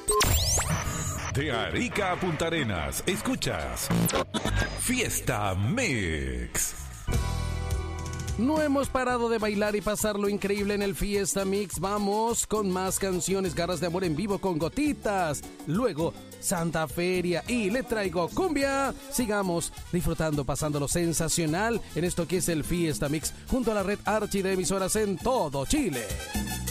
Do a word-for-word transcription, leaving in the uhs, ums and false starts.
De Arica a Punta Arenas, escuchas Fiesta Mix. No hemos parado de bailar y pasarlo increíble en el Fiesta Mix. Vamos con más canciones, Garras de Amor en vivo con Gotitas. Luego, Santa Feria y le traigo cumbia. Sigamos disfrutando, pasándolo sensacional en esto que es el Fiesta Mix, junto a la red Archi de emisoras en todo Chile.